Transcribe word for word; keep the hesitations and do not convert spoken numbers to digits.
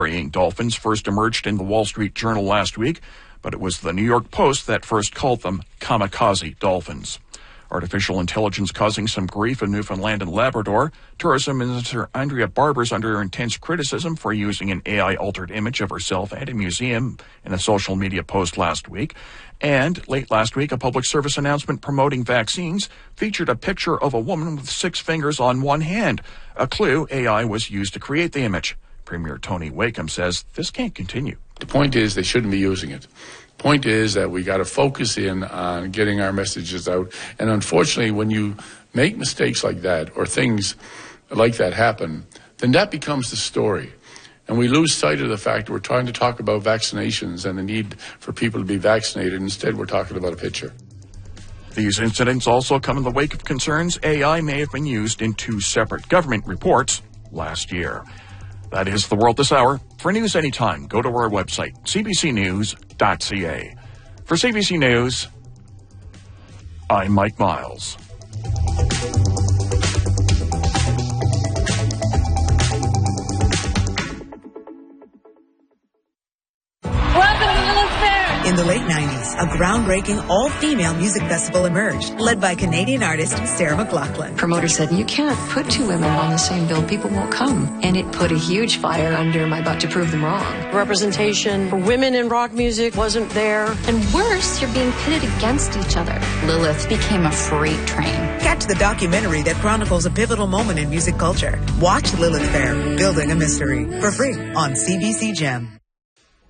Dolphins first emerged in the Wall Street Journal last week, but it was the New York Post that first called them kamikaze dolphins. Artificial intelligence causing some grief in Newfoundland and Labrador. Tourism Minister Andrea Barber's under intense criticism for using an A I-altered image of herself at a museum in a social media post last week. And late last week, a public service announcement promoting vaccines featured a picture of a woman with six fingers on one hand, a clue A I was used to create the image. Premier Tony Wakeham says this can't continue. The point is they shouldn't be using it. Point is that we got to focus in on getting our messages out. And unfortunately, when you make mistakes like that or things like that happen, then that becomes the story. And we lose sight of the fact that we're trying to talk about vaccinations and the need for people to be vaccinated. Instead, we're talking about a picture. These incidents also come in the wake of concerns A I may have been used in two separate government reports last year. That is the world this hour. For news anytime, go to our website, c b c news dot c a. For C B C News, I'm Mike Miles. In the late nineties, a groundbreaking all-female music festival emerged, led by Canadian artist Sarah McLachlan. Promoter said, you can't put two women on the same bill, people won't come. And it put a huge fire under my butt to prove them wrong. Representation for women in rock music wasn't there. And worse, you're being pitted against each other. Lilith became a freight train. Catch the documentary that chronicles a pivotal moment in music culture. Watch Lilith Fair, Building a Mystery, for free on C B C Gem.